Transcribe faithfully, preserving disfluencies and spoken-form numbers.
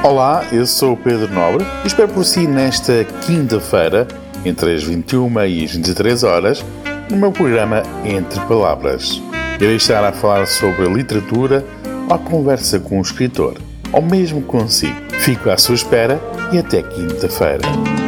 Olá, eu sou o Pedro Nobre e espero por si nesta quinta-feira, entre as vinte e uma e as vinte e três horas, no meu programa Entre Palavras. Irei estar a falar sobre a literatura ou a conversa com o escritor, ou mesmo consigo. Fico à sua espera e até quinta-feira.